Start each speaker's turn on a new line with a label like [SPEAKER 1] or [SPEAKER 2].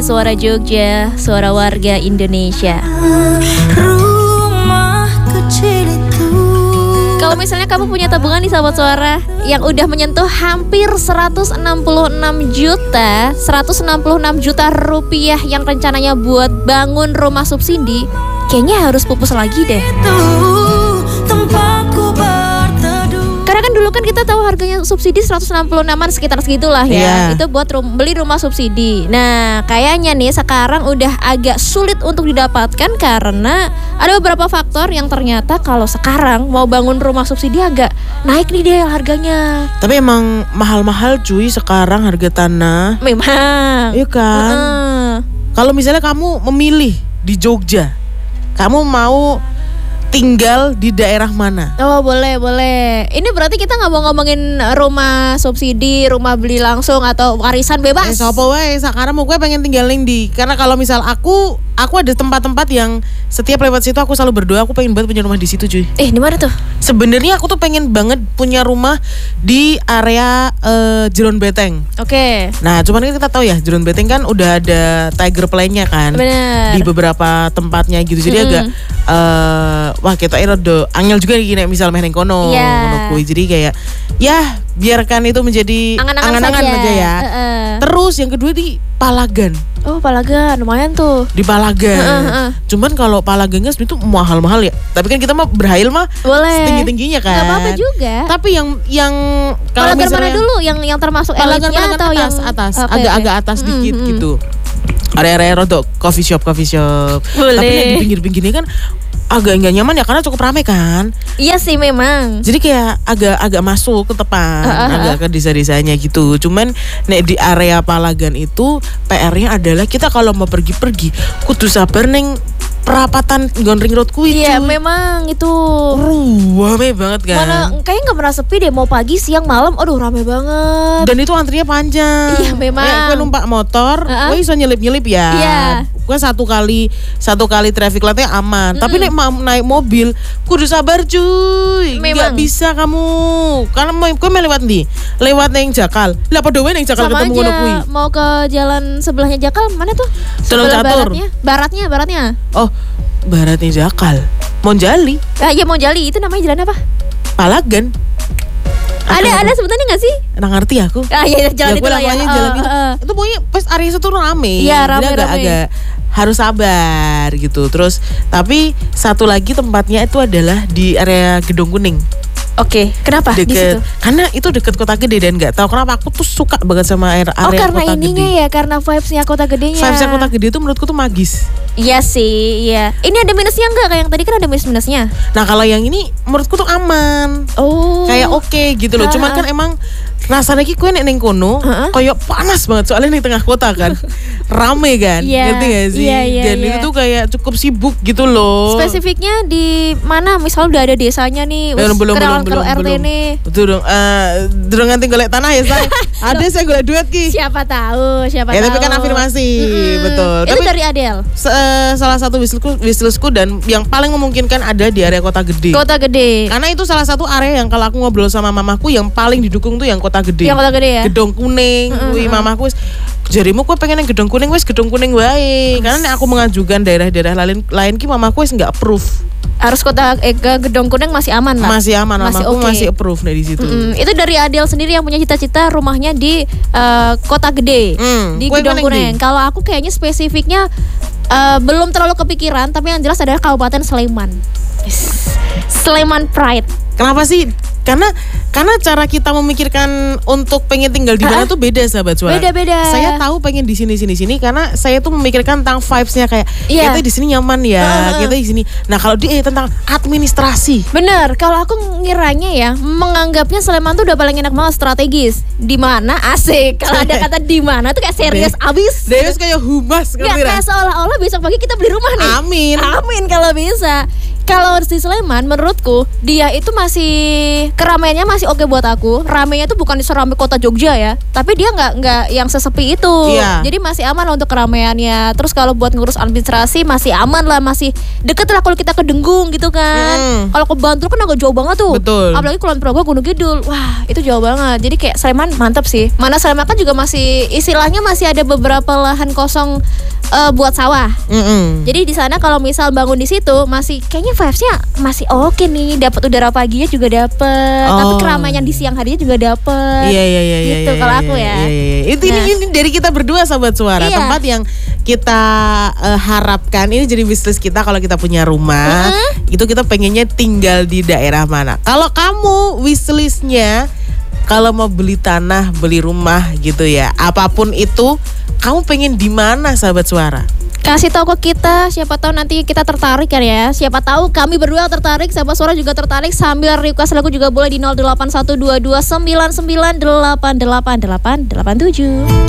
[SPEAKER 1] Suara Jogja, suara warga Indonesia.
[SPEAKER 2] Rumah kecil itu.
[SPEAKER 1] Kalau misalnya kamu punya tabungan nih sahabat suara yang udah menyentuh hampir 166 juta rupiah yang rencananya buat bangun rumah subsidi, kayaknya harus pupus lagi deh.
[SPEAKER 2] Itu tempatku berteduh.
[SPEAKER 1] Karena kan dulu kan kita tahu harganya subsidi 166-an sekitar segitulah ya. Itu buat beli rumah subsidi. Nah, kayaknya nih sekarang udah agak sulit untuk didapatkan karena ada beberapa faktor yang ternyata kalau sekarang mau bangun rumah subsidi agak naik nih deh harganya.
[SPEAKER 3] Tapi emang mahal-mahal cuy sekarang harga tanah.
[SPEAKER 1] Memang.
[SPEAKER 3] Iya kan? Kalau misalnya kamu memilih di Jogja, kamu mau tinggal di daerah mana?
[SPEAKER 1] Oh boleh. Ini berarti kita nggak mau ngomongin rumah subsidi, rumah beli langsung atau warisan bebas.
[SPEAKER 3] Sopo wae, sekarang mau gue pengen tinggal di. Karena kalau misal aku ada tempat-tempat yang setiap lewat situ aku selalu berdoa aku pengen banget punya rumah di situ cuy.
[SPEAKER 1] Di mana tuh?
[SPEAKER 3] Sebenarnya aku tuh pengen banget punya rumah di area Jeron Beteng.
[SPEAKER 1] Oke.
[SPEAKER 3] Nah, cuman kan kita tahu ya Jeron Beteng kan udah ada Tiger Play-nya kan.
[SPEAKER 1] Bener.
[SPEAKER 3] Di beberapa tempatnya gitu. Jadi agak wah kita rada angel juga nih misal meh ning kono, ngono kuwi. Jadi kayak ya biarkan itu menjadi angan-angan aja ya. Terus yang kedua di Palagan.
[SPEAKER 1] Oh Palagan lumayan tuh.
[SPEAKER 3] Di Palagan. Cuman kalau Palagannya itu mahal-mahal ya. Tapi kan kita mah berhail mah
[SPEAKER 1] boleh.
[SPEAKER 3] Setinggi-tingginya kan.
[SPEAKER 1] Gak apa-apa juga.
[SPEAKER 3] Tapi yang kalau
[SPEAKER 1] Palagan mana dulu yang termasuk elitnya atau
[SPEAKER 3] atas,
[SPEAKER 1] okay,
[SPEAKER 3] agak atas dikit gitu. Area-area rodok coffee shop.
[SPEAKER 1] Boleh.
[SPEAKER 3] Tapi yang di pinggir-pinggirnya kan agak nggak nyaman ya karena cukup ramai kan.
[SPEAKER 1] Iya sih memang.
[SPEAKER 3] Jadi kayak agak masuk ke depan, agak ke desa-desanya gitu. Cuman nek di area Palagan itu PR-nya adalah kita kalau mau pergi-pergi kudu sabar neng perapatan Ring Road kuwi.
[SPEAKER 1] Iya memang itu
[SPEAKER 3] rame banget kan.
[SPEAKER 1] Mana kayaknya nggak pernah sepi deh, mau pagi siang malam aduh rame banget.
[SPEAKER 3] Dan itu antrinya panjang.
[SPEAKER 1] Iya memang.
[SPEAKER 3] Gue numpak motor, gue bisa nyelip-nyelip ya.
[SPEAKER 1] Iya.
[SPEAKER 3] Gue satu kali traffic light-nya aman. Tapi naik mobil kudu sabar cuy. Nggak bisa kamu. Karena gue mau lewat nih. Lewat neng Jakal. Lah padha wae neng Jakal
[SPEAKER 1] sama
[SPEAKER 3] ketemu ngono kuwi.
[SPEAKER 1] Mau ke jalan sebelahnya Jakal mana tuh?
[SPEAKER 3] Tulung Catur.
[SPEAKER 1] Baratnya.
[SPEAKER 3] Oh, baratnya Jakal. Monjali.
[SPEAKER 1] Ya Monjali itu namanya jalan apa?
[SPEAKER 3] Palagan.
[SPEAKER 1] Ada sebutannya nggak sih?
[SPEAKER 3] Nggak ngerti aku.
[SPEAKER 1] Iya jalan itu lah ya.
[SPEAKER 3] Jalan itu pokoknya pas area itu rame.
[SPEAKER 1] Iya rame.
[SPEAKER 3] Agak harus sabar gitu. Terus tapi satu lagi tempatnya itu adalah di area Gedung Kuning.
[SPEAKER 1] Oke, kenapa di situ?
[SPEAKER 3] Karena itu deket Kota Gede dan nggak tahu kenapa aku tuh suka banget sama area Kota Gede.
[SPEAKER 1] Oh karena ininya ya, karena vibes-nya Kota Gedenya.
[SPEAKER 3] Vibes-nya Kota Gede itu menurutku tuh magis.
[SPEAKER 1] Iya sih, iya. Ini ada minusnya nggak? Kayak yang tadi kan ada minus-minusnya.
[SPEAKER 3] Nah kalau yang ini menurutku tuh aman.
[SPEAKER 1] Oh.
[SPEAKER 3] Kayak oke gitu loh. Cuman kan emang rasanya ki kue ning kono kayak panas banget soalnya di tengah kota kan. Rame kan, ngerti gak sih? Dan itu tuh kayak cukup sibuk gitu loh.
[SPEAKER 1] Spesifiknya di mana? Misal udah ada desanya nih,
[SPEAKER 3] belum
[SPEAKER 1] RT nih.
[SPEAKER 3] Betul dong. Durung nganti golek tanah ya say. Ada saya golek duit ki.
[SPEAKER 1] Siapa tahu.
[SPEAKER 3] Ya tapi kan afirmasi, betul.
[SPEAKER 1] Itu
[SPEAKER 3] tapi,
[SPEAKER 1] dari Adel.
[SPEAKER 3] Salah satu wishlistku dan yang paling memungkinkan ada di area Kota Gede.
[SPEAKER 1] Kota Gede.
[SPEAKER 3] Karena itu salah satu area yang kalau aku ngobrol sama mamaku yang paling didukung tuh yang Kota Gede.
[SPEAKER 1] Yang Kota Gede ya.
[SPEAKER 3] Gedung Kuning, mamaku jarimu kue pengen yang Gedung Kuning Gedung Kuning wae. Karena aku mengajukan daerah-daerah lain ki mamaku wis enggak approve.
[SPEAKER 1] Harus Gedung Kuning masih aman lah.
[SPEAKER 3] Masih aman, mamaku masih approve dari situ.
[SPEAKER 1] Itu dari Adel sendiri yang punya cita-cita rumahnya di Kota Gede, di Gedung Kuning. Kalau aku kayaknya spesifiknya belum terlalu kepikiran, tapi yang jelas adalah Kabupaten Sleman. Sleman Pride.
[SPEAKER 3] Kenapa sih? Karena cara kita memikirkan untuk pengen tinggal di mana tuh beda sahabat suara.
[SPEAKER 1] Beda.
[SPEAKER 3] Saya tahu pengen di sini karena saya tuh memikirkan tentang vibes-nya kayak kita di sini nyaman ya, kita di sini. Nah, kalau di tentang administrasi.
[SPEAKER 1] Bener, kalau aku ngiranya ya, menganggapnya Sleman tuh udah paling enak banget, strategis. Di mana asik. Kalau ada kata di mana tuh kayak serius abis.
[SPEAKER 3] Serius kayak humas
[SPEAKER 1] kayak seolah-olah besok pagi kita beli rumah nih.
[SPEAKER 3] Amin
[SPEAKER 1] kalau bisa. kalau di Sleman menurutku dia itu masih keramaiannya masih oke buat aku. Ramainya tuh bukan di serame kota Jogja ya, tapi dia nggak yang sesepi itu. Jadi masih aman lah untuk keramaiannya. Terus kalau buat ngurus administrasi masih aman lah, masih deket lah kalau kita ke Denggung gitu kan. Kalau ke Bantul kan agak jauh banget tuh.
[SPEAKER 3] Betul.
[SPEAKER 1] Apalagi Kulon Progo, Gunung Kidul. Wah, itu jauh banget. Jadi kayak Sleman mantap sih. Mana Sleman kan juga masih istilahnya masih ada beberapa lahan kosong buat sawah. Jadi di sana kalau misal bangun di situ masih kayaknya vibes-nya masih oke nih. Dapat udara paginya juga dapat. Tapi keramaian di siang harinya juga dapat.
[SPEAKER 3] Iya.
[SPEAKER 1] Gitu kalau aku ya.
[SPEAKER 3] Ini dari kita berdua Sobat Suara. Tempat yang kita harapkan ini jadi wishlist kita kalau kita punya rumah. Itu kita pengennya tinggal di daerah mana? Kalau kamu wishlistnya kalau mau beli tanah, beli rumah gitu ya, apapun itu, kamu pengen di mana Sahabat Suara?
[SPEAKER 1] Kasih tahu ke kita, siapa tahu nanti kita tertarik kan ya. Siapa tahu kami berdua tertarik, Sahabat Suara juga tertarik. Sambil request lagu juga boleh di 081229988887.